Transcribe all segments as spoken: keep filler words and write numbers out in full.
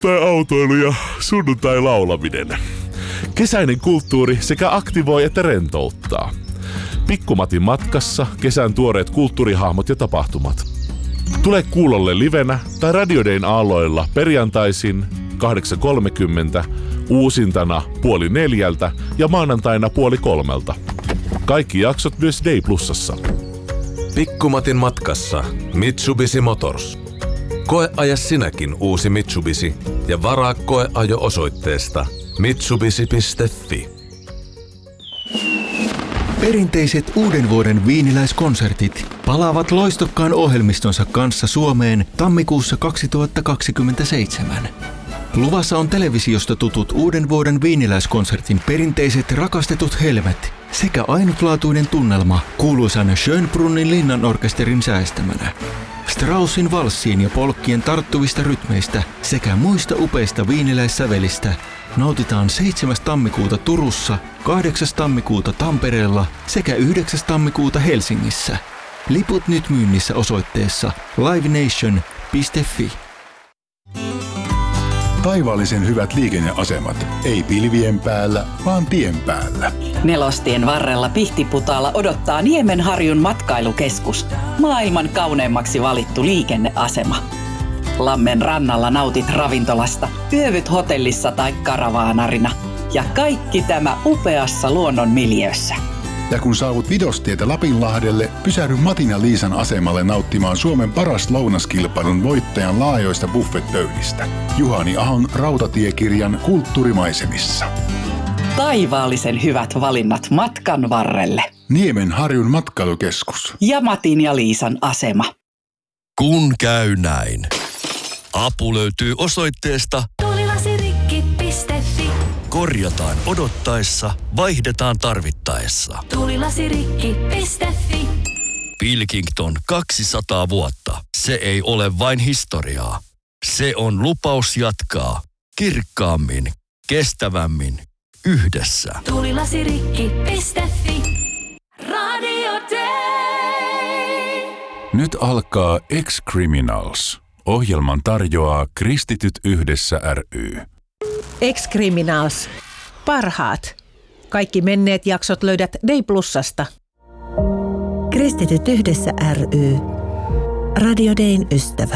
tai autoilu ja sunnuntai laulaminen. Kesäinen kulttuuri sekä aktivoi että rentouttaa. Pikkumatin matkassa kesän tuoreet kulttuurihahmot ja tapahtumat. Tule kuulolle livenä tai Radio Dayn aalloilla perjantaisin kahdeksan kolmekymmentä, uusintana puoli neljältä ja maanantaina puoli kolmelta. Kaikki jaksot myös Day Plusassa. Pikkumatin matkassa Mitsubishi Motors. Koeaja sinäkin uusi Mitsubishi ja varaa koeajo osoitteesta mitsubishi piste fi. Perinteiset uuden vuoden viiniläiskonsertit palaavat loistokkaan ohjelmistonsa kanssa Suomeen tammikuussa kaksituhattakaksikymmentäseitsemän. Luvassa on televisiosta tutut uuden vuoden viiniläiskonsertin perinteiset rakastetut helmet sekä ainutlaatuinen tunnelma kuuluisan Schönbrunnin linnanorkesterin säestämänä. Straussin valssiin ja polkkien tarttuvista rytmeistä sekä muista upeista viiniläissävelistä nautitaan seitsemäs tammikuuta Turussa, kahdeksas tammikuuta Tampereella sekä yhdeksäs tammikuuta Helsingissä. Liput nyt myynnissä osoitteessa livenation piste fi. Taivaallisen hyvät liikenneasemat. Ei pilvien päällä, vaan tien päällä. Nelostien varrella Pihtiputaalla odottaa Niemenharjun matkailukeskus. Maailman kauneimmaksi valittu liikenneasema. Lammen rannalla nautit ravintolasta, yövyt hotellissa tai karavaanarina. Ja kaikki tämä upeassa luonnon miljöössä. Ja kun saavut Vidostietä Lapinlahdelle, pysähdy Matin ja Liisan asemalle nauttimaan Suomen paras lounaskilpailun voittajan laajoista buffetpöydistä. Juhani Ahon rautatiekirjan Kulttuurimaisemissa. Taivaallisen hyvät valinnat matkan varrelle. Niemenharjun matkailukeskus. Ja Matin ja Liisan asema. Kun käy näin. Apu löytyy osoitteesta tulilasirikki piste fi. Korjataan odottaessa, vaihdetaan tarvittaessa. tulilasirikki piste fi. Pilkington kaksisataa vuotta. Se ei ole vain historiaa. Se on lupaus jatkaa kirkkaammin, kestävämmin, yhdessä. tulilasirikki piste fi. Radio Day. Nyt alkaa Ex-Criminals. Ohjelman tarjoaa Kristityt yhdessä ry. Ex-Criminals. Parhaat. Kaikki menneet jaksot löydät Day Plusasta. Kristityt yhdessä ry. Radio Dayn ystävä.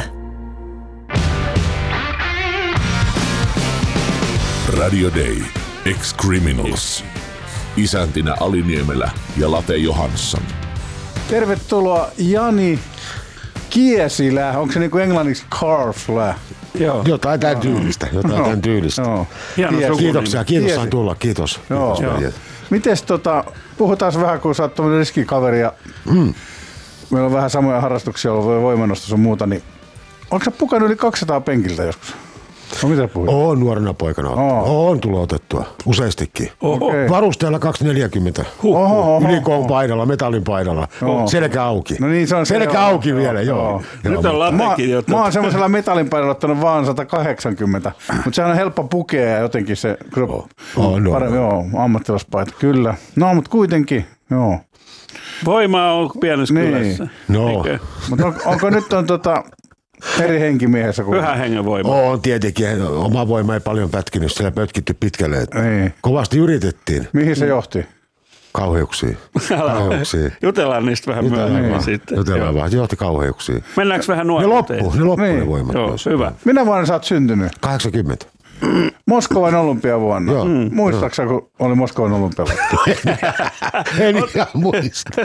Radio Day. Ex-Criminals. Isäntinä Ali Niemelä ja Late Johansson. Tervetuloa Jani Kiesilä. Onko se niinku englanniksi Carflä? Joo. Jotain tämän tyylistä. Jotain no. tämän tyylistä. No. Kiitoksia. Kiitos saan tulla. Kiitos. Joo. Kiitos Mites tota, puhutaan vähän, kun sä oot tommonen riskikaveri ja mm. meillä on vähän samoja harrastuksia ollut, voimannostus ja muuta, niin onko sä pukannut yli kaksisataa penkiltä joskus? No mitä puhuit? Oon nuorena poikana. Oh. Oon tullut otettua. Useastikin. Okay. Varusteella kaksisataaneljäkymmentä. Ylikoon paidalla, metallin paidalla. Oho. Selkä auki. No niin, se on Selkä se auki joo. vielä, joo. joo. Nyt on latekin jo. Mä oon semmoisella metallin paidalla ottanut vaan sata kahdeksankymmentä. Mutta sehän on helppo pukea ja jotenkin se... Oh. Oh, no. Paremmin, joo, ammattilaispaita. Kyllä. No, mutta kuitenkin, joo. Voima on pienessä niin. kylässä. No. Mutta on, onko nyt on tota... eri henkimiehessä kuin... Pyhä hengen voima. On tietenkin. Oma voima ei paljon pätkinyt. Siellä pötkitty pitkälle. Niin. Kovasti yritettiin. Mihin se johti? Kauheuksiin. Kauheuksiin. Jutellaan niistä vähän myöhemmin niin. sitten. Jutellaan vähän. Se johti kauheuksiin. Mennäänkö vähän Ne nuoruuteen? loppu. Ne loppu niin. ne voimat. Joo, hyvä. Minä vuonna sä oot syntynyt? kahdeksankymmentä. Moskovan olympiavuonna. Joo. Mm. Muistaaksä, kun oli Moskovan olympiavuonna? En ihan muista.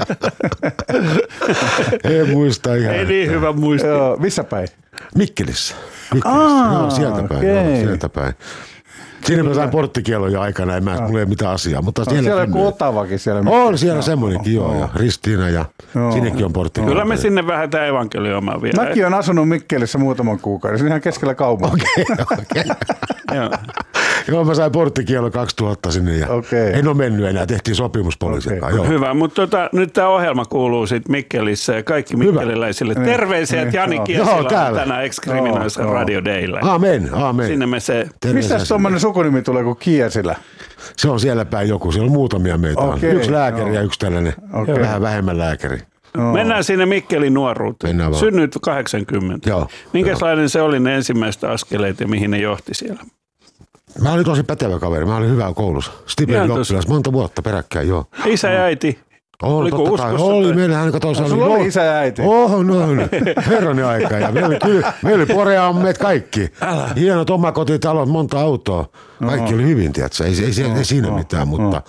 En muista ihan. Ei niin hyvä muisti. Joo, missä päin? Mikkelissä. Mikkelissä. Aa, joo, sieltä päin. okay. Joo, sieltä päin. Siinä mä sain porttikielon jo aikana, en mä mulla ei ole mitään asiaa. Mutta no, siellä, siellä on Otavakin siellä. On siellä semmoinenkin, joo. Ja Ristiina ja joo. Sinnekin on porttikielon. Kyllä me sinne vähän tämä evankelioimaan vielä. Mäkin olen asunut Mikkelissä muutaman kuukauden. Se on ihan keskellä kaupunkia. Okei, okei. Joo, mä sain porttikielon kaksituhatta sinne ja okay. En ole mennyt enää. Tehtiin sopimus poliisin okay. kanssa. Hyvä, mutta tota, nyt tämä ohjelma kuuluu sitten Mikkelissä ja kaikki mikkeliläisille. Hyvä. Terveisiä, että Jani Kiesilä on tänään Ex-Criminalsin Radio Daylla. Amen, amen. Sinne me se... Mistä tuommoinen sukunimi tulee kuin Kiesilä? Se on siellä päin joku. Siellä on muutamia meitä. Okay. Yksi lääkäri joo. ja yksi tällainen okay. vähän vähemmän lääkäri. No. Mennään sinne Mikkelin nuoruuteen. Synnyt kahdeksankymmentä. Joo. Minkälainen se oli ne ensimmäiset askeleet ja mihin ne johti siellä? Mä olin tosi pätevä kaveri. Mä olin hyvä koulussa. Stipendi oppilas. Monta vuotta peräkkäin, joo. Isä ja äiti. Oli, totta kai. Oli, meillä aina katsotaan. Sulla oli isä ja äiti. Oh, no, no. Herranen aika. Ja meillä oli, kyllä, meillä oli poreammeet kaikki. Älä. Hienot omakotitalot, monta autoa. Kaikki oli hyvin, tiedätkö? Ei, ei, ei, ei siinä mitään, mutta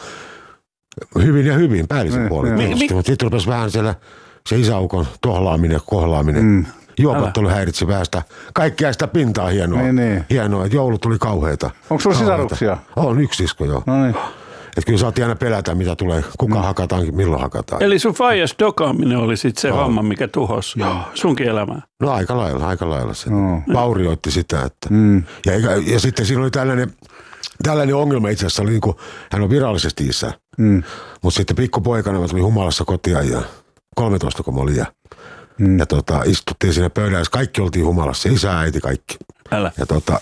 hyvin ja hyvin, päällisin puolin. Mutta sitten rupesi vähän siellä se isäukon tohlaaminen, kohlaaminen. Mm. Juopottelu häiritsi vähän sitä, kaikkea sitä pintaa hienoa. Niin, niin. Hienoa, että joulut tuli kauheita. Onko sulla sisaruksia? On, yksi sisko joo. No niin. Että kyllä saatiin aina pelätä, mitä tulee, kuka mm. hakataan, milloin hakataan. Eli sun faijas dokaaminen oli sitten se no. homma, mikä tuhosi sunkin elämää? No aika lailla, aika lailla se. No. Vaurioitti sitä. Että. Mm. Ja, ja sitten siinä oli tällainen, tällainen ongelma itse asiassa, oli niin kuin, hän on virallisesti isä. Mm. Mutta sitten pikkupoikana mä tulin humalassa kotia ja kolmetoista kun mä olin ja, mm. ja tota, istuttiin siinä pöydässä, kaikki oltiin humalassa, isä, äiti, kaikki. Älä. Ja tota,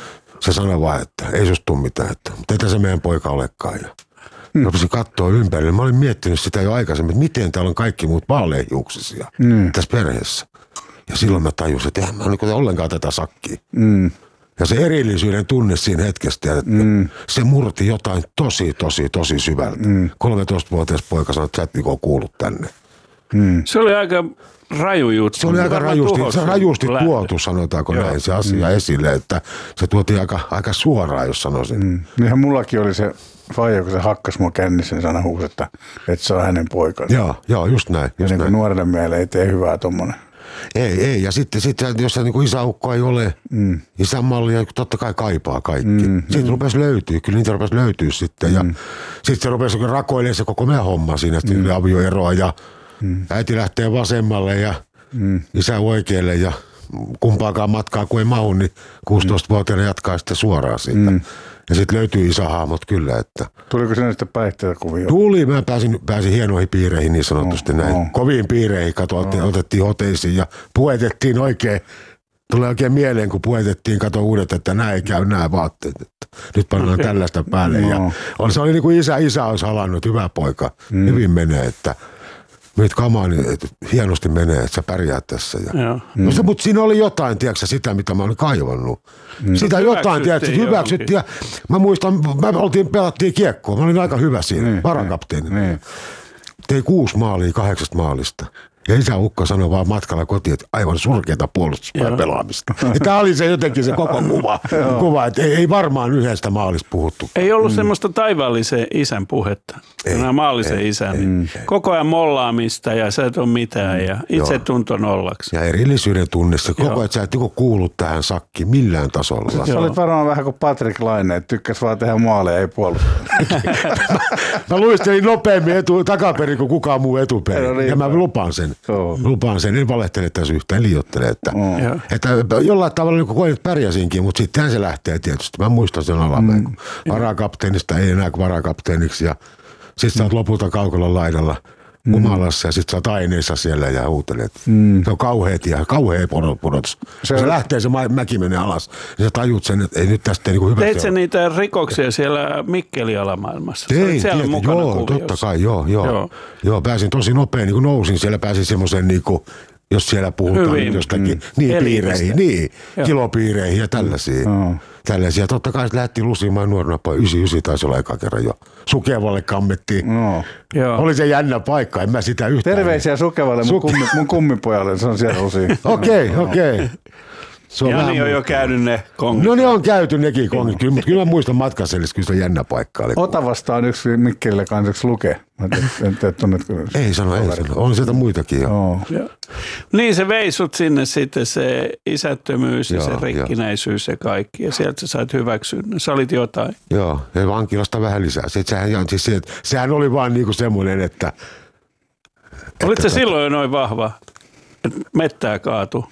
se sanoi vaan, että ei susta tule mitään, että mutta ei se meidän poika olekaan. Ja mm. rupesin katsoa ympärille. Mä olin miettinyt sitä jo aikaisemmin, että miten täällä on kaikki muut vaaleahiuksisia mm. tässä perheessä. Ja silloin mä tajusin, että eihän mä ole ollenkaan tätä sakkia. Mm. Ja se erillisyyden tunne siinä hetkessä, että mm. se murti jotain tosi, tosi, tosi syvältä. Mm. kolmetoistavuotias poika sanoi, että sä et niin kuullut tänne. Mm. Se oli aika raju juttu. Se oli aika rajusti, se rajusti tuotu, sanotaanko Joo. näin, se asia mm. esille, että se tuotiin aika, aika suoraan, jos sanoisin. Mm. Niinhän mullakin oli se faija, kun se hakkas mua kännissä, niin sana huusi, että, että se on hänen poikansa. Joo, joo just näin. Just ja näin. Niin nuorelle mieleen ei tee hyvää tommonen. Ei, ei. Ja sitten, sitten jos se niin kuin isäukko ei ole, mm. isänmallia totta kai kaipaa kaikki. Mm. Sitten mm. rupesi löytyä, kyllä niitä rupesi löytyä sitten. Mm. Ja sitten se rupesi rakoilemaan se koko meidän homma siinä, että mm. avioeroa ja mm. äiti lähtee vasemmalle ja mm. isä oikealle ja kumpaakaan matkaa kun ei mahu, niin kuusitoistavuotiaana jatkaa sitten suoraan siitä. Mm. Ja sitten löytyy isähahmot kyllä, että... Tuliko sinne sitten päihteitä kuvia? Tuli, mä pääsin, pääsin hienoihin piireihin niin sanotusti no, näin. No. Koviin piireihin, kato, no. otettiin hoteisiin ja puetettiin oikein, tulee oikein mieleen, kun puetettiin, kato uudet, että nämä ei käy nämä vaatteet. Että nyt pannaan okay. tällaista päälle. No. Ja on, se oli niin kuin isä, isä olisi halannut, hyvä poika, mm. hyvin menee, että... Nyt kamaa, niin hienosti menee, että sä pärjäät tässä. Ja... Mm. No se, mutta siinä oli jotain, tiedätkö, sitä, mitä mä olin kaivannut. Mm. Sitä jotain, tiedätkö, hyväksyttiin. Ja mä muistan, mä oltiin, pelattiin kiekkoa. Mä olin aika hyvä siinä, mm. varakapteeni. Mm. Tein kuusi maalia kahdeksasta maalista. Ja isä Ukko sanoi vaan matkalla kotiin, että aivan surkeata puolustuspäin pelaamista. Ja tämä oli se jotenkin se koko kuva, kuva että ei, ei varmaan yhdestä maalista puhuttu. Ei ollut mm. semmoista taivaallisen isän puhetta, nämä maallisen ei, isän. Ei, niin ei. Koko ajan mollaamista ja sä et ole mitään mm. ja itse tunto nollaksi. Ja erillisyyden tunne, se koko ajan, että sä et niinku kuulu tähän sakkiin millään tasolla. Sä olit varmaan vähän kuin Patrick Laine, että tykkäs vaan tehdä maaleja, ei puolustaa. Mä luistelin nopeammin etu, takaperin kuin kukaan muu etuperin. No, niin, ja mä lupaan sen. Oh. Lupaan sen, en valehtele tässä yhtään, liioittele, että, oh. että jollain tavalla niin koin, että pärjäsinkin, mutta sittenhän se lähtee tietysti. Mä muistan sen alamäen, mm. kun varakapteenista ei enää kuin varakapteeniksi ja sitten sä oot lopulta Kaukolan laidalla mm. humalassa ja sitten sä oot aineissa siellä ja huutelet. Mm. Se on kauheet ja kauhea pudotus. Se, se lähtee, se mäki menee alas, niin sä tajut sen, että ei nyt tästä niin hyvä. Teit sä niitä rikoksia siellä Mikkeli-alamaailmassa? Tein, siellä mukana joo, kuviossa. Totta kai, joo, joo, joo. Joo, pääsin tosi nopea, niin kun nousin, siellä pääsin semmoisen niin kuin, jos siellä puhutaan hyvin, jostakin, mm. niin piireihin, niin, joo. kilopiireihin ja tällaisia. Mm. Tällaisia. Totta kai se lähti lusimaan nuorena poja. yhdeksänkymmentäyhdeksän taisi olla eka kerran jo. Sukevalle kammettiin. No. Oli se jännä paikka, en mä sitä yhtään. Terveisiä Sukevalle, mun, kummi, mun kummipojalle, se on siellä lusiin. Okei, okei. Jani on jo käynyt ne kongit. No ne on käyty nekin kongit, kyllä, mutta kyllä mä muistan matkassa, eli kyllä se on jännä paikka. Oli. Ota vastaan yksi Mikkelillä kansaksi lukee. En tee tunnet kyllä. Ei sano, ei sano. On sieltä muitakin jo. Oh. Niin se vei sut sinne sitten se isättömyys ja joo, se rikkinäisyys jo. Ja kaikki. Ja sieltä sä sait hyväksynnän. Sä olit jotain. Joo, ja vankilasta vähän lisää. Sehän, siis se, sehän oli vaan niinku semmoinen, että... Olit se silloin jo noin vahva, että mettää kaatu?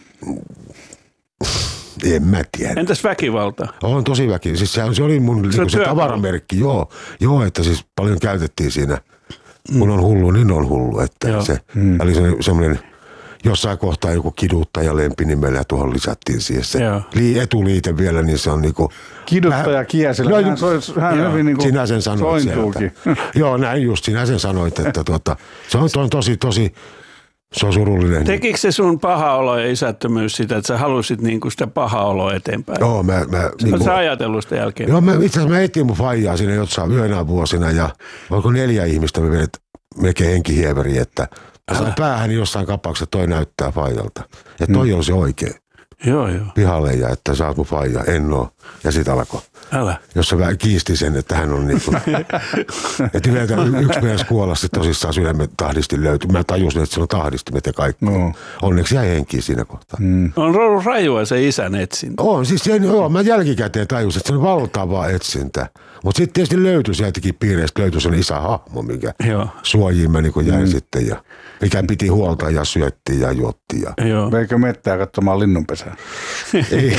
En mä tiedä. Entäs väkivalta? On tosi väkivalta. Siis se, se oli mun se, se tavaramerkki. Joo, joo, että siis paljon käytettiin siinä. Kun on hullu, niin on hullu. Että joo. se mm. oli semmoinen, jossain kohtaa joku kiduttaja lempinimellä ja tuohon lisättiin siihen se lii, etuliite vielä, niin se on niinku... Kiduttaja kiesillä. No, hän, hän joo, hyvin niinku sinä sen sanoit sieltä. Joo, näin just. Sinä sen sanoit, että tuota, se on, on tosi, tosi... Se on surullinen. Tekikö se sun paha olo ja isättömyys sitä, että sä halusit niinku sitä paha oloa eteenpäin? Joo, mä... mä niin Oletko sä ajatellut sitä jälkeen? Joo, mä, itse asiassa mä etin mun faijaa siinä jossain yönä vuosina ja oliko neljä ihmistä, me vedet melkein henkihieveri, että mä sain päähäni jossain kapauksessa, että toi näyttää faijalta. Ja toi mm. on se oikein. Joo, joo. Pihalle ja että sä oot mun faija, en oo. Ja sit alkoi. Älä. Jos se vähän kiisti sen, että hän on niinku... että yleensä yksi mies kuolla tosissaan sydämen tahdisti löytyi. Mä tajusin, että se on tahdistimet ja kaikki. No. Onneksi jäi henkiin siinä kohtaa. Mm. On ollut rajua se isän etsintä. On, siis se, joo, mä jälkikäteen tajusin, että se on valtava etsintä. Mutta sitten tietysti löytyi sieltäkin piireistä, löytyi sen isän hahmo, mikä joo. suojiin mä niin jäin mm. sitten. Ja mikä piti huolta ja syötti ja juotti. Ja... Veikö mettää katsomaan linnunpesää? Ei.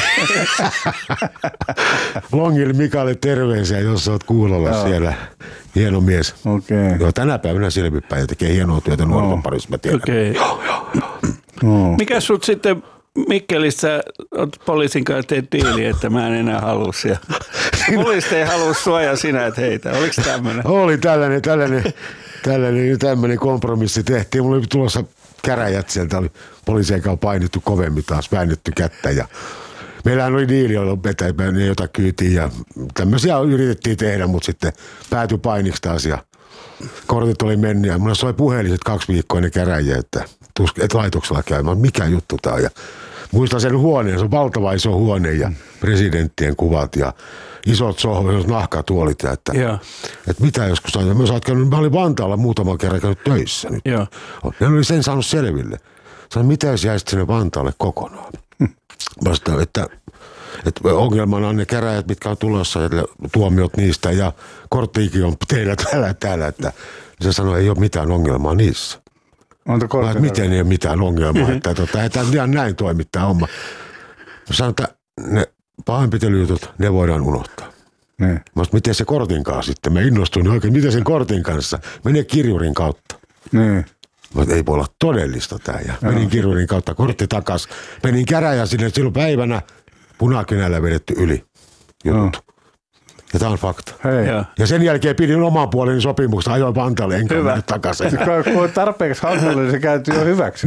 Longille Mikalle terveisiä, jos oot kuulolla joo. siellä. Hieno mies. Okay. Joo, tänä päivänä selvipäin ja tekee hienoa työtä nuorten no. parissa, mä tiedän. Okay. Joo, joo, joo. No. Mikä sut sitten Mikkelissä oot poliisin kanssa teet diili, että mä en enää halua siellä. Poliisit ei halua sua ja sinä et heitä. Oliko tämmöinen? Oli tällainen, tällainen, tällainen, tämmöinen kompromissi tehtiin. Mulla oli tulossa käräjät sieltä, oli poliisien kanssa painittu kovemmin taas, väännetty kättä ja meillähän oli diili, jolla vetäjä, jota kyytiin ja tämmöisiä yritettiin tehdä, mutta sitten päätyi painiksi taas ja kortit oli mennyt ja mulla soi puheliset kaksi viikkoa ne käräjiä, että et laitoksella käymään, mikä juttu tää on. Ja muistan sen huoneen, se on valtava iso huone ja presidenttien kuvat ja isot sohvat, nahkatuolit. Ja että, että mitä joskus sanoin, mä, käynyt, mä olin Vantaalla muutaman kerran käynyt töissä nyt. Ja ne oli sen saanut selville. Sanoin, mitä jos jäisit sinne Vantaalle kokonaan? Vasta, että, että ongelmana on ne käräjät, mitkä on tulossa, ja tuomiot niistä ja korttiikin on teillä täällä täällä. Että se sanoi, ei ole mitään ongelmaa niissä. Mä, miten ei ole mitään ongelmaa, mm-hmm. että tota, ei tämä ihan näin toimittaa homma. Mä sanon, että ne pahoinpitelyjutut, ne voidaan unohtaa. Mm. Mä sanoin, miten se kortin kanssa sitten? Mä innostuin oikein, miten sen kortin kanssa? Menee kirjurin kautta. Mm. Mä sanoin, ei voi olla todellista tämä. Ja menin kirjurin kautta, kortti takas. Menin käräjään sinne, silloin päivänä punakynällä vedetty yli jutut. Mm. Ja tämä on fakta. Hei. Ja sen jälkeen pidin oman puoleni sopimuksen, ajoin Vantaalle, enkä mennä takaisin. Kun on tarpeeksi hankala, niin se kääntyy jo hyväksi.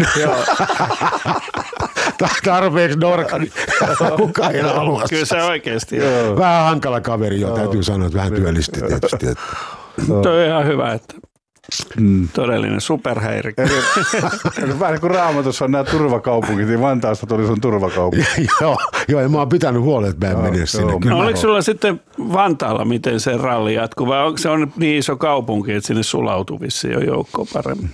Tarpeeksi norka, niin kukaan ei halua. Kyllä se oikeasti. Vähän hankala kaveri jo, täytyy sanoa, että vähän työllisti tietysti. Tuo on ihan hyvä, että mm. todellinen superhäirikkö. Vähän niin kuin Raamatussa on nämä turvakaupungit, niin Vantaasta tuli sun turvakaupunki. joo, joo, ja mä oon pitänyt huolen, että mä en mene sinne. No, oliko sulla sitten Vantaalla, miten se ralli jatkuu, vai onko se on niin iso kaupunki, että sinne sulautuu vissiin jo joukkoon paremmin?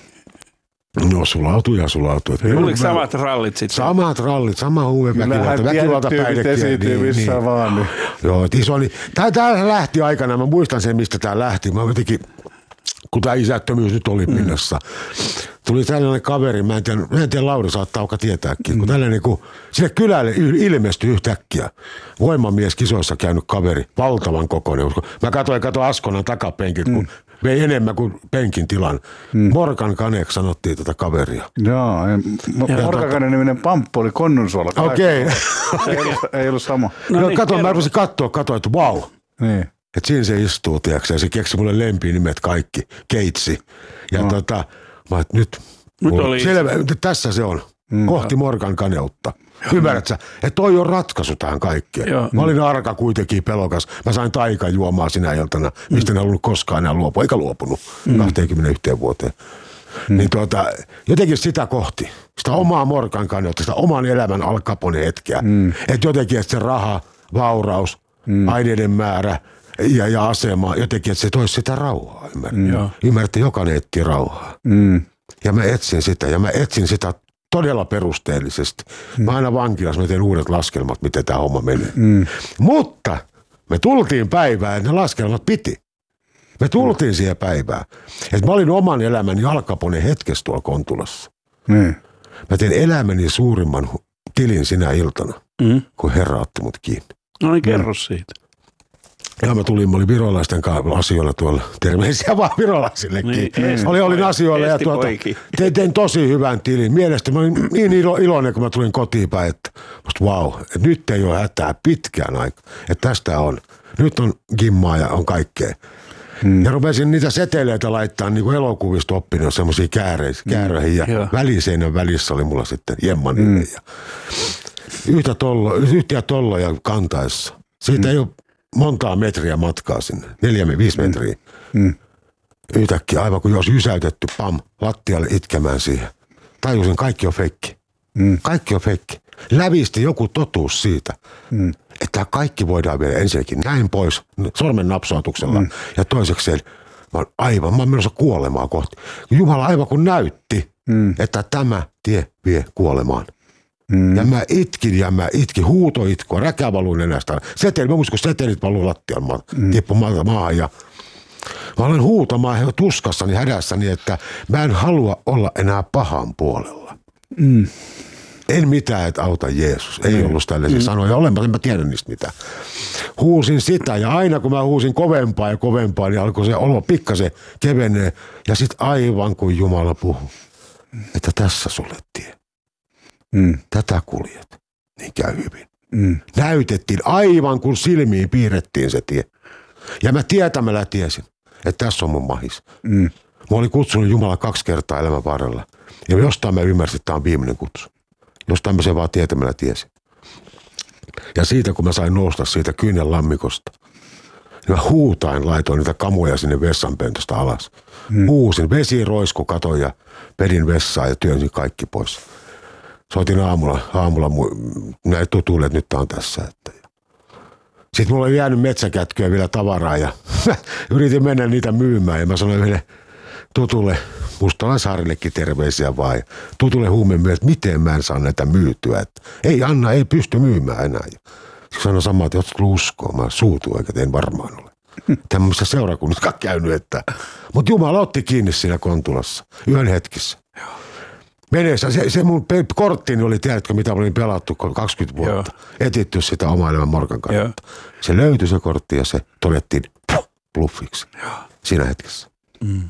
No sulautuu ja sulautuu. Oliko samat rallit sitten? Samat rallit, sama huumeväkivalta, väkivalta päihdekieltä. Niin, missä niin. vaan. Niin. Joo, iso niin. Tämä lähti aikana, mä muistan sen, mistä tämä lähti. Mä jotenkin, kun tämä isättömyys nyt oli pinnassa. Mm. Tuli tällainen kaveri, mä en tiedä, mä en tiedä Lauri saattaa auka tietääkin, mm. kun tällainen, kun sinne kylälle ilmestyi yhtäkkiä voimamies kisoissa käynyt kaveri, valtavan kokoinen. Mä katsoin, katsoin Askonan takapenkit, kun mm. vei enemmän kuin penkin tilan. Mm. Morgan Kanek sanottiin tätä kaveria. Joo, Morgan Kanek niminen pamppu oli Konnunsuola. Okei. Okay. ei, ei ollut sama. No, no niin, katsoin, mä rupesin katsoa, katsoin, että vau. Wow. Niin. Että siinä se istuu, tiiäksä, ja se keksi mulle lempinimet kaikki, Keitsi. Ja no. tota, mä et nyt, nyt mulla, selvä, tässä se on, mm. kohti Morgan Kaneutta. Ymmärrät sä, että toi on ratkaisu tähän kaikkeen. Joo. Mä olin arka kuitenkin pelokas. Mä sain taikan juomaa sinä iltana, mistä mm. en ollut koskaan enää luopua, eikä luopunut mm. kaksikymmentäyksi vuoteen. Mm. Niin tuota, jotenkin sitä kohti, sitä omaa Morgan Kaneutta, sitä oman elämän Al Capone hetkeä. Mm. Että jotenkin, että se raha, vauraus, mm. aineiden määrä ja, ja asema, jotenkin, että se toisi sitä rauhaa. Ymmärrät, Ymmärrät että jokainen etsii rauhaa. Mm. Ja mä etsin sitä, ja mä etsin sitä todella perusteellisesti. Mm. Mä aina vankilassa, mä teen uudet laskelmat, miten tämä homma menee. Mm. Mutta me tultiin päivään, että ne laskelmat piti. Me tultiin mm. siihen päivään. Että mä olin oman elämäni Al Capone hetkessä tuolla Kontulassa. Mm. Mä tein elämäni suurimman tilin sinä iltana, mm. kun Herra otti mut kiinni. No niin, kerro siitä. Ja mä tulin, mä olin virolaisten kanssa asioilla tuolla. Terveisiä vaan virolaisillekin. Niin, oli, olin asioilla ja tuota, tein, tein tosi hyvän tilin. Mielestäni mä olin niin ilo, iloinen, kun mä tulin kotiin päin, että musta vau, wow, että nyt ei ole hätää pitkään aikaa. Että tästä on. Nyt on gimmaa ja on kaikkea. Mm. Ja rupesin niitä seteleitä laittaa niin kuin elokuvista oppinut semmoisia kääröihin ja mm. väliseinän välissä oli mulla sitten jemmanille mm. ja yhtä tollo, yhtiä tolloja kantaessa. Siitä mm. ei ole montaa metriä matkaa sinne, neljä, viisi metriä. Mm. Yhtäkkiä aivan kuin jos ysäytetty, pam, lattialle itkemään siihen. Tajusin, kaikki on feikki. Mm. Kaikki on feikki. Lävisti joku totuus siitä, mm. että kaikki voidaan vielä ensinnäkin näin pois sormen napsautuksella. Mm. Ja toisekseen, mä oon aivan, mä oon menossa kuolemaan kohti. Jumala aivan kun näytti, mm. että tämä tie vie kuolemaan. Mm. Ja mä itkin ja mä itkin, huutoitkua, räkä valuu nenästä. Seteli, mä muistin, kun setelit valuu lattialle, mm. tippu maahan ja mä olen huutamaan tuskassani, hädässäni, että mä en halua olla enää pahan puolella. Mm. En mitään, että auta Jeesus. Ei mm. ollut tällaisia mm. sanoja. Olenpa, en mä tiedä niistä mitään. Huusin sitä ja aina kun mä huusin kovempaa ja kovempaa, niin alkoi se olo pikkasen kevenee. Ja sit aivan kuin Jumala puhui, että tässä sulle tie. Mm. Tätä kuljet, niin käy hyvin. Mm. Näytettiin aivan kuin silmiin piirrettiin se tie. Ja mä tietämällä tiesin, että tässä on mun mahis. Mm. Mä olin kutsunut Jumala kaksi kertaa elämän varrella. Ja jostain mä ymmärsin, että tämä on viimeinen kutsu. Jostain mä sen vaan tietämällä tiesin. Ja siitä, kun mä sain nousta siitä kyynel lammikosta, niin mä huutain laitoin niitä kamuja sinne vessanpöntöstä alas. Mm. Huusin, vesi roisku, katoin ja pedin vessaan ja työnsin kaikki pois. Soitin aamulla, aamulla näin tutuille, että nyt tää on tässä. Että. Sitten mulla oli jäänyt metsäkätkyä vielä tavaraa ja yritin mennä niitä myymään ja mä sanoin yhdelle tutulle Mustalaisharillekin terveisiä vaan. Tutulle huumeen että miten mä en saa näitä myytyä. Että ei Anna, ei pysty myymään enää. Sitten sanoi samaa, että ootko uskoa, mä suutuin eikä tein varmaan ole. Tämmöisessä seurakunnassa käynyt, että. Mutta Jumala otti kiinni siinä Kontulassa yhden hetkissä. Menessä, se, se mun korttini oli, tiedätkö mitä olin pelattu kaksikymmentä vuotta. Joo. Etitty sitä omaa elämän Morgan kannalta. Se löytyi se kortti ja se todettiin bluffiksi siinä hetkessä. Mm.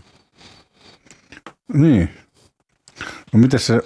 Niin. No miten se,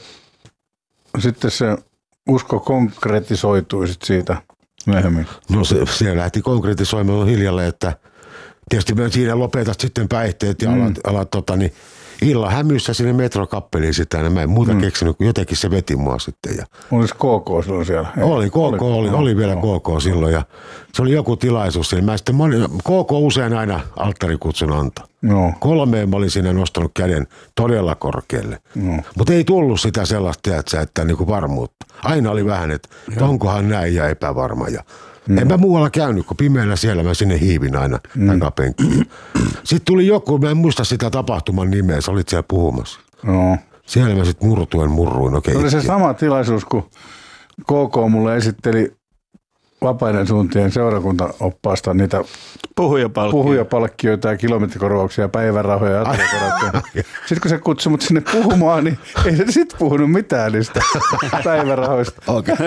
sitten se usko konkretisoitui sit siitä myöhemmin? No se, se lähti konkretisoimaan hiljalle, että tietysti mä siinä lopetat sitten päihteet ja mm. alat, alat tota, niin, illan hämyssä sinne metrokappeliin sitä, ja mä en muuta mm. keksinyt, kun jotenkin se veti mua sitten. Ja olis K K silloin siellä? Oli, K K oli, oli, oli, oli vielä K K silloin, ja se oli joku tilaisuus siellä. Mä sitten, moni, K K usein aina alttarikutsun antaa. No. Kolmeen mä olin siinä nostanut käden todella korkealle. No. Mutta ei tullut sitä sellaista, että, että niin kuin varmuutta. Aina oli vähän, että onkohan näin ja epävarma. Ja mm. enpä muualla käynyt, kun pimeällä siellä mä sinne hiivin aina mm. takapenkkiin. Sitten tuli joku, mä en muista sitä tapahtuman nimeä, sä olit siellä puhumassa. No. Siellä mä sitten murtuen murruin. Okay, se oli se sama tilaisuus, kun K K mulle esitteli Vapaiden suuntien seurakuntaoppaasta niitä puhujapalkkioita, puhujapalkkioita ja kilometrikorvauksia ja päivärahoja ja ateriakorvauksia. Sitten kun se kutsui mut sinne puhumaan, niin ei se sitten puhunut mitään niistä päivärahoista. Okay.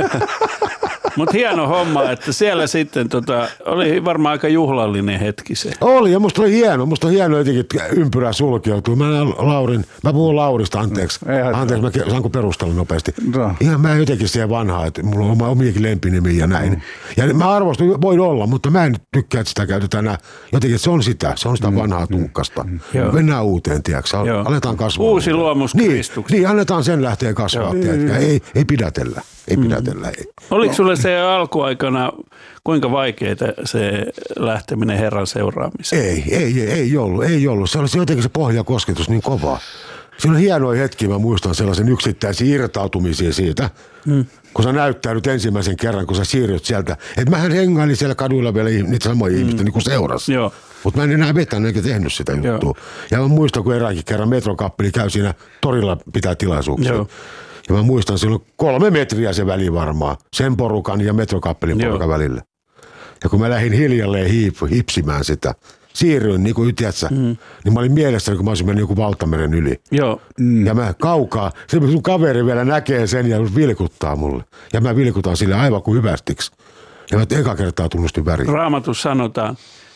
Mutta hieno homma, että siellä sitten tota, oli varmaan aika juhlallinen hetki se. Oli ja musta oli hieno, musta on hieno jotenkin, että ympyrä sulkeutui. Mä Laurin, mä puhun Laurista, anteeksi. Mm, anteeksi, mä saanko perustella nopeasti. No. Ihan mä jotenkin siihen vanhaa, että mulla on oma omiakin lempinimiä ja näin. Mm. Ja mä arvostan, voin olla, mutta mä en tykkää, että sitä käytetään enää. Jotenkin se on sitä, se on sitä vanhaa tunkkasta. Mm. Mennään uuteen, tiedätkö? Aletaan kasvaa. Uusi luomus Kristuksen. Niin, niin, annetaan sen lähteä kasvaa, tiedätkö? Ei, ei pidätellä, ei mm. pidätellä. Ei. Oliko sulle se alkuaikana kuinka vaikeaa se lähteminen Herran seuraamiseen? Ei, ei, ei, ei ollut, ei ollut. Se oli jotenkin se pohjakosketus niin kovaa. Se on hienoja hetkiä, mä muistan sellaisen yksittäisiä irtautumisia siitä, hmm. kun sä näyttäydyt ensimmäisen kerran, kun sä siirryt sieltä. Että mähän hengailin siellä kaduilla vielä niitä samoja hmm. ihmistä niin kuin seurassa. Mutta mä en enää vetänyt eikä tehnyt sitä juttua. Ja mä muistan, kun eräänkin kerran metrokappeli käy siinä torilla pitää tilaisuuksia. Joo. Ja mä muistan silloin kolme metriä se väli varmaan, sen porukan ja metrokappelin porukan välillä. Ja kun mä lähdin hiljalleen hiip, hipsimään sitä, siirryin niin kuin tiedätkö, mm. niin mä olin mielessäni, kun mä olisin mennyt joku valtameren yli. Joo. Mm. Ja mä kaukaa, se sun kaveri vielä näkee sen ja vilkuttaa mulle. Ja mä vilkutan sille aivan kuin hyvästiksi. Ja mä eka kertaa tunnustin väriä. Raamatussa sanotaan,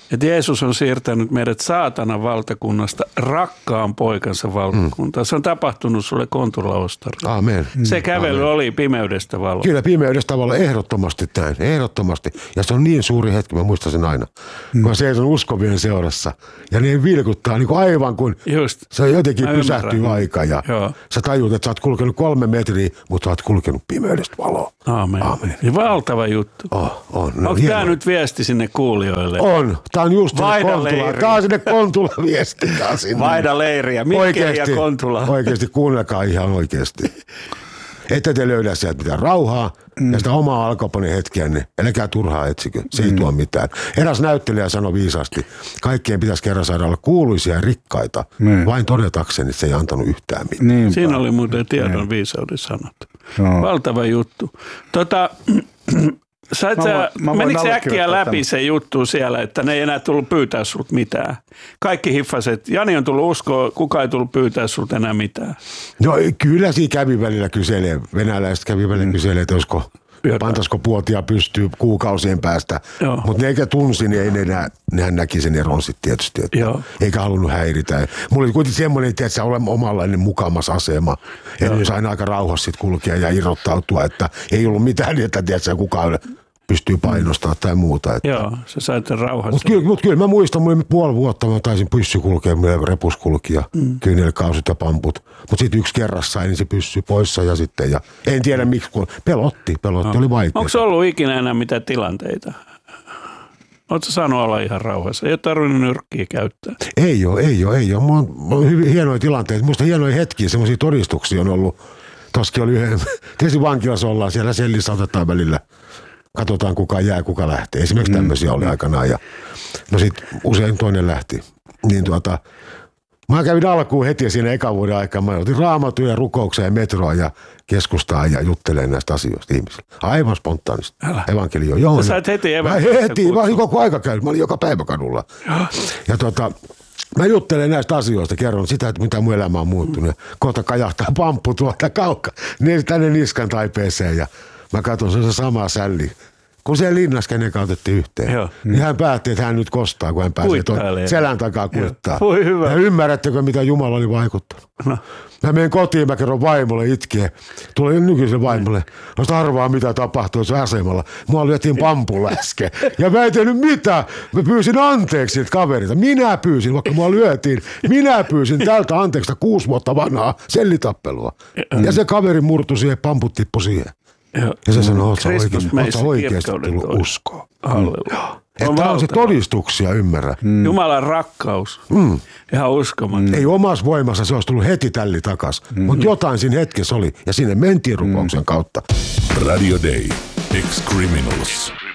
Että Jeesus on siirtänyt meidät saatanan valtakunnasta rakkaan poikansa valtakuntaan. Mm. Se on tapahtunut sulle Kontula-Ostarilla. Amen. Se kävely Amen. oli pimeydestä valoa. Kyllä pimeydestä valoa, ehdottomasti näin, ehdottomasti. Ja se on niin suuri hetki, mä muistan sen aina. Mm. Kun mä seison uskovien seurassa ja ne vilkuttaa niin kuin aivan kuin Just. se jotenkin Mä pysähtyy ymmärrän. aika. Ja Joo. sä tajuut, että sä oot kulkenut kolme metriä, mutta sä oot kulkenut pimeydestä valoa. Amen. Amen. Ja valtava juttu. Oh, on. No, onko tämä nyt viesti sinne kuulijoille? On. Tämä on just Vaihda Kontula. leiriä. Tämä on sinne Kontula viesti. Vaihda leiriä. Mikkeli ja Kontula. Oikeasti kuunnelkaa ihan oikeasti. Ette te löydä sieltä mitään rauhaa mm. ja sitä omaa alkoponin hetkeä, niin älkää turhaa etsikö. Se ei mm. tuo mitään. Eräs näyttelijä sanoi viisaasti, kaikkien pitäisi kerran saada olla kuuluisia ja rikkaita, mm. vain todetakseni, että se ei antanut yhtään mitään. Niinpä. Siinä oli muuten tiedon viisauden sanat. No. Valtava juttu. Tota, sait mä sä, mä menikö se äkkiä läpi tämän. se juttu siellä, että ne ei enää tullut pyytää sulta mitään? Kaikki hiffaset, Jani on tullut uskoa, kuka ei tullut pyytää sulta enää mitään? No kyllä siinä kävi välillä kyselee, venäläiset kävi välillä mm. kyselee, että olisiko, pantaisiko puotia pystyy kuukausien päästä. Mutta ne eikä tunsi, niin ei ne nä, nehän näki sen eron sitten tietysti, että eikä halunnut häiritä. Mulla oli kuitenkin semmoinen, että sä olen omanlainen mukamas asema, että sain aika rauhassa sit kulkea ja irrottautua, että ei ollut mitään, että tiedätkö, kukaan pystyy painostamaan tai muuta. Että. Joo, sä sait sen rauhassa. Mutta kyllä, mut kyllä mä muistan, mulla oli puoli vuotta, mä taisin pyssy kulkea, meillä repus kulki ja mm. kyynelkausut ja pamput. Mutta sitten yksi kerrassa sai, niin se pyssy poissa ja sitten, ja en tiedä miksi, kun pelotti, pelotti, no. oli vaikea. Onko se ollut ikinä enää mitään tilanteita? Oletko saanut olla ihan rauhassa? Ei ole tarvinnut nyrkkiä käyttää. Ei ole, ei ole, ei ole. Mulla on, mulla on hyvin hienoja tilanteita. Musta hienoja hetkiä, semmoisia todistuksia on ollut. Toskin oli yhden, tietysti vankilassa ollaan, siellä sellissä otetaan välillä. Katsotaan kuka jää, kuka lähtee. Esimerkiksi tämmöisiä mm. oli aikanaan. Ja, no sit usein toinen lähti. Niin tuota, mä kävin alkuun heti siinä ekan vuoden aikaa. Mä otin raamattuja ja rukouksia ja metroa ja keskustaa ja juttelen näistä asioista ihmisille. Aivan spontaanisti. Evankelio. Joo. Sä sait heti evankelio. Heti, mä olin koko aika käynyt. Mä olin joka päivä kadulla. Ja tota, mä juttelen näistä asioista, kerron sitä, että mitä mun elämä on muuttunut. Kohta kajahtaa pamppu tuolta kaukaa. Niin tänne niskan taipeeseen ja mä katson, se on se sama sälli. Kun se linnassa kenen otettiin yhteen, Joo. niin hän päätti, että hän nyt kostaa, kun hän pääsee tuon selän takaa kuittaa. Voi hyvä. Ja ymmärrättekö, mitä Jumala oli vaikuttanut? No. Mä menen kotiin, mä kerron vaimolle itkeen. Tulee nykyiselle vaimolle. Mä arvaa, mitä tapahtui se asemalla. Mua lyötiin pampulla äsken. Ja mä en tehnyt mitään. Mä pyysin anteeksi niitä kaverilta. Minä pyysin, vaikka mua lyötiin. Minä pyysin tältä anteeksi kuusi vuotta vanhaa sellitappelua. Ja se kaveri murtui siihen, pamput tippui siihen. Ja, ja se sanoo, että sä oikeasti tullut uskoa. Halleluja. Että on se todistuksia, ymmärrä. Mm. Jumalan rakkaus. Mm. Ihan uskomaton. Ei omassa voimassa, se olisi tullut heti tälli takas. Mm. Mutta jotain siinä hetkessä oli. Ja sinne mentiin rukouksen mm. kautta. Radio Day. Ex-Criminals.